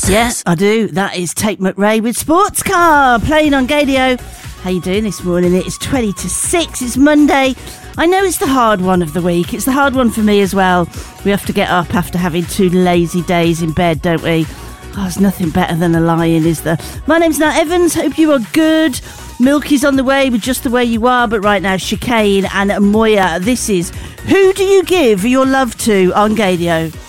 Yes. Yes, I do. That is Tate McRae with Sports Car, playing on Gadio. How you doing this morning? It's 20 to 6. It's Monday. I know it's the hard one of the week. It's the hard one for me as well. We have to get up after having 2 lazy days in bed, don't we? Oh, there's nothing better than a lie-in, is there? My name's Nat Evans. Hope you are good. Milky's on the way with Just the Way You Are, but right now, Chicane and Moya. This is Who Do You Give Your Love To on Gadio?